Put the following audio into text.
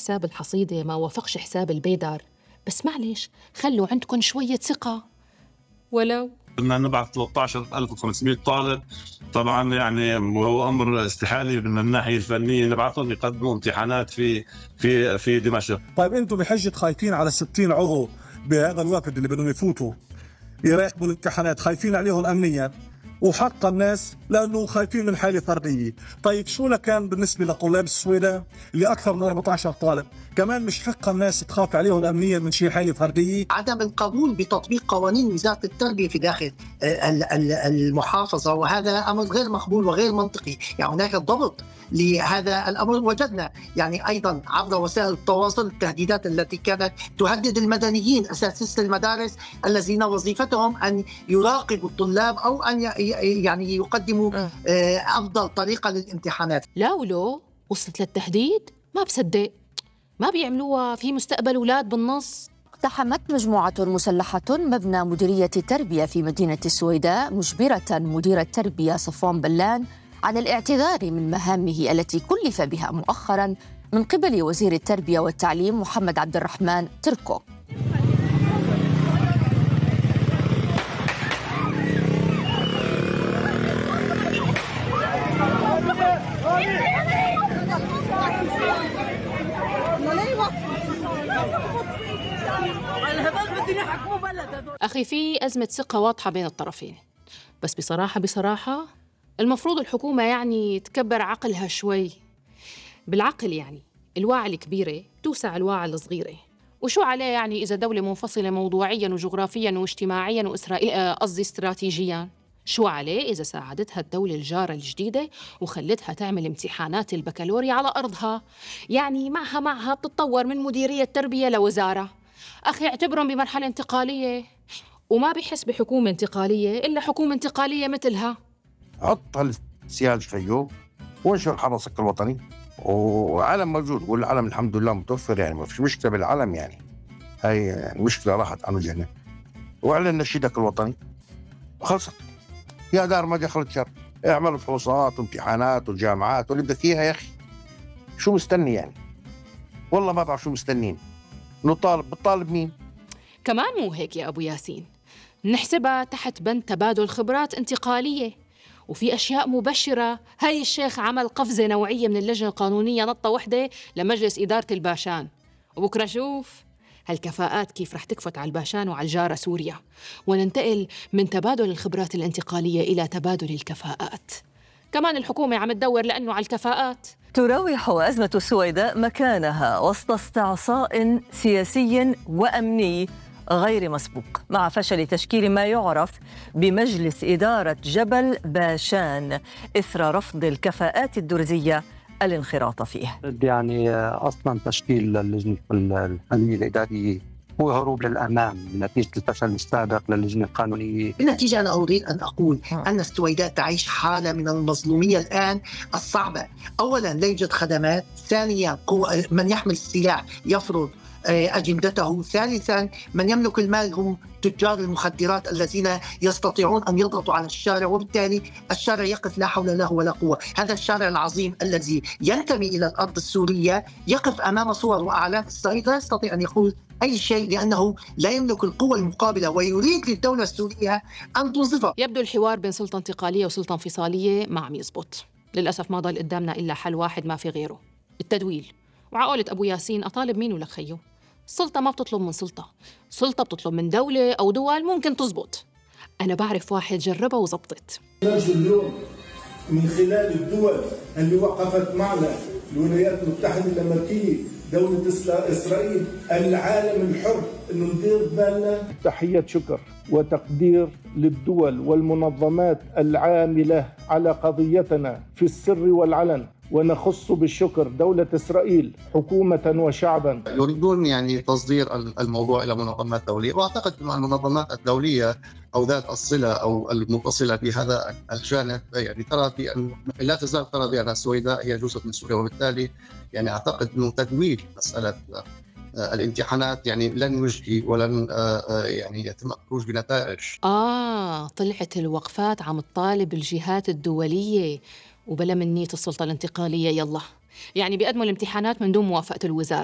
حساب الحصيدة ما وافقش حساب البيدر، بس معلش خلوا عندكم شوية ثقة ولو. بدنا نبعث 13,500 طالب، طبعا يعني هو امر استحالي من الناحيه الفنيه نبعثهم يقدموا امتحانات في دمشق. طيب انتم بحجه خايفين على 60 عضو بهذا الوفد اللي بدهم يفوتوا يراقبوا الامتحانات، خايفين عليهم امنيا وحق الناس لانه خايفين من حاله فرديه. طيب شو لكان بالنسبه لطلاب السويداء اللي اكثر من 14 طالب، كمان مش حق الناس تخاف عليهم امنيا من شيء حاله فرديه؟ عدم القبول بتطبيق قوانين وزاره التربيه في داخل المحافظه، وهذا امر غير مقبول وغير منطقي. يعني هناك ضبط لهذا الامر. وجدنا يعني ايضا عبر وسائل التواصل التهديدات التي كانت تهدد المدنيين اساتذه المدارس الذين وظيفتهم ان يراقبوا الطلاب او ان يعني يقدموا افضل طريقه للامتحانات. لا ولو وصلت للتهديد ما بصدق، ما بيعملوها في مستقبل أولاد بالنص. اقتحمت مجموعة مسلحة مبنى مديرية التربية في مدينة السويداء مجبرة مدير التربية صفوان بلان على الاعتذار من مهامه التي كلف بها مؤخراً من قبل وزير التربية والتعليم محمد عبد الرحمن تركو. أخي في أزمة ثقة واضحة بين الطرفين، بس بصراحة المفروض الحكومة يعني تكبر عقلها شوي. بالعقل يعني الواعي الكبيرة توسع الواعي الصغيرة، وشو عليه يعني إذا دولة منفصلة موضوعياً وجغرافياً واجتماعياً استراتيجياً، شو عليه إذا ساعدتها الدولة الجارة الجديدة وخلتها تعمل امتحانات البكالوريا على أرضها، يعني معها بتتطور من مديرية تربية لوزارة. أخي اعتبرهم بمرحلة انتقالية، وما بيحس بحكومة انتقالية إلا حكومة انتقالية مثلها. عط هالسياج فيه وانشر حرسك الوطني وعلم موجود، والعلم الحمد لله متوفر، يعني ما فيش مشكلة بالعلم، يعني هاي يعني مشكلة راحت عن وجهنا. واعلن نشيدك الوطني وخلصت. يا دار ما دخلت شر، اعمل فحوصات وامتحانات والجامعات واللي بدك اياها يا اخي. شو مستني يعني؟ والله ما بعرف شو مستنين. بتطالب مين؟ كمان مو هيك يا أبو ياسين، نحسبها تحت بند تبادل خبرات انتقالية، وفي أشياء مبشرة. هاي الشيخ عمل قفزة نوعية من اللجنة القانونية، نطة وحدة لمجلس إدارة الباشان، وبكرة شوف هالكفاءات كيف رح تكفت على الباشان وعلى الجارة سوريا، وننتقل من تبادل الخبرات الانتقالية إلى تبادل الكفاءات. كمان الحكومة عم تدور لأنه على الكفاءات. تراوح أزمة السويداء مكانها وسط استعصاء سياسي وأمني غير مسبوق، مع فشل تشكيل ما يعرف بمجلس إدارة جبل باشان إثر رفض الكفاءات الدرزية الانخراط فيه. يعني أصلاً تشكيل اللجنة الفنية الإدارية هو هروب للأمام نتيجة الفشل السابق للجنة القانونية. بالنتيجة أنا أريد أن أقول أن السويداء تعيش حالة من المظلومية الآن الصعبة. أولاً لا يوجد خدمات، ثانياً من يحمل السلاح يفرض أجندته، ثالثاً من يملك المال هم تجار المخدرات الذين يستطيعون أن يضغطوا على الشارع، وبالتالي الشارع يقف لا حول له ولا قوة. هذا الشارع العظيم الذي ينتمي إلى الأرض السورية يقف أمام صور وأعلام إسرائيل، لا يستطيع أن يقول أي شيء لأنه لا يملك القوة المقابلة، ويريد للدولة السورية أن تنصفه. يبدو الحوار بين سلطة انتقالية وسلطة انفصالية ما عم يزبط. للأسف ما ضل قدامنا إلا حل واحد ما في غيره، التدويل. وعقولة أبو ياسين أطالب مين ولك خيو؟ السلطة ما بتطلب من سلطة بتطلب من دولة أو دول ممكن تزبط. أنا بعرف واحد جربها وزبطت. اليوم من خلال الدول اللي وقفت معنا، الولايات المتحدة الأمريكية، دولة إسرائيل، العالم الحر، إنه ندير بالنا. تحية شكر وتقدير للدول والمنظمات العاملة على قضيتنا في السر والعلن، ونخص بالشكر دولة إسرائيل حكومة وشعبا. يريدون يعني تصدير الموضوع إلى منظمات دولية، وأعتقد أن المنظمات الدولية أو ذات الصلة أو المتصلة بهذا الجانب يعني ترى بأن لا تزال ترى بأن السويداء هي جزء من سوريا، وبالتالي يعني أعتقد أنه تدوير مسألة الامتحانات يعني لن يجدي ولن يعني يتم الخروج بنتائج. طلعت الوقفات عم تطالب الجهات الدولية وبلا من نية السلطة الانتقالية، يلا يعني بيقدموا الامتحانات من دون موافقة الوزارة.